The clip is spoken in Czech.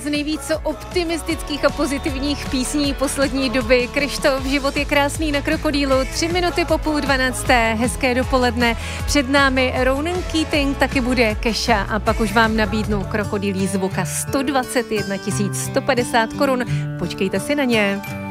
Z nejvíc optimistických a pozitivních písní poslední doby. Kryštof, život je krásný na Krokodýlu, 3 minuty po 11:30, hezké dopoledne. Před námi Ronan Keating, taky bude Kesha a pak už vám nabídnu krokodýlí zvuka 121 150 korun. Počkejte si na ně.